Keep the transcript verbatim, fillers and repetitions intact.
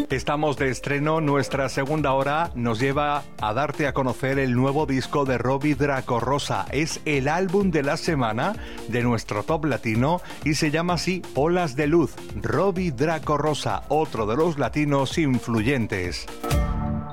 Estamos de estreno, nuestra segunda hora nos lleva a darte a conocer el nuevo disco de Robby Draco Rosa. Es el álbum de la semana de nuestro top latino y se llama así Olas de Luz. Robby Draco Rosa, otro de los latinos influyentes.